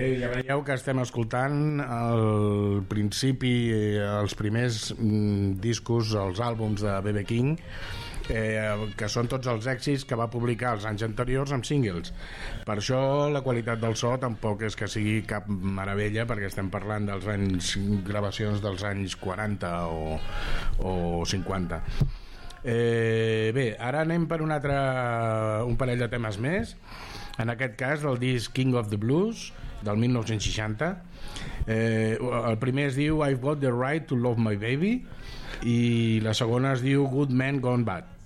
Ja veieu que estem escoltant al principi els primers discos, els àlbums de B.B. King, que són tots els èxits que va publicar els anys anteriors amb singles. Per això la qualitat del so tampoc és que sigui cap meravella, perquè estem parlant dels anys, gravacions dels anys 40 o 50. Bé, ara anem per un parell de temes més. En aquest cas del disc King of the Blues del 1960. El primer es diu I've Got the Right to Love My Baby i la segona es diu Good Man Gone Bad.